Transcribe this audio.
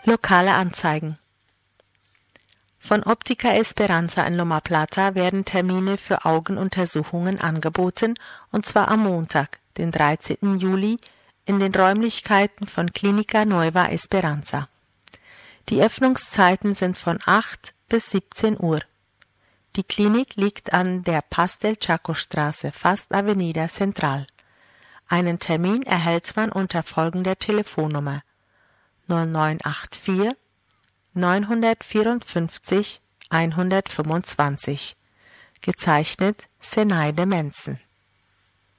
Lokale Anzeigen. Von Optica Esperanza in Loma Plata werden Termine für Augenuntersuchungen angeboten, und zwar am Montag, den 13. Juli, in den Räumlichkeiten von Clínica Nueva Esperanza. Die Öffnungszeiten sind von 8 bis 17 Uhr. Die Klinik liegt an der Paz del Chaco Straße, fast Avenida Central. Einen Termin erhält man unter folgender Telefonnummer 0984 954 125, gezeichnet Zenaide Mensen.